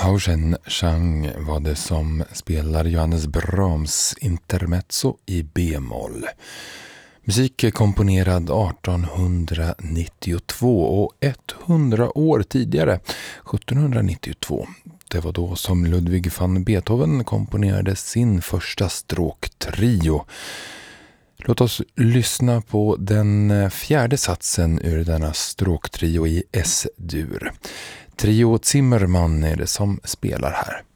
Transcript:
Pausen Chang var det som spelar Johannes Brahms intermezzo i B-moll. Musik är komponerad 1892 och 100 år tidigare, 1792. Det var då som Ludwig van Beethoven komponerade sin första stråktrio. Låt oss lyssna på den fjärde satsen ur denna stråktrio i S-dur. Trio Zimmermann är det som spelar här.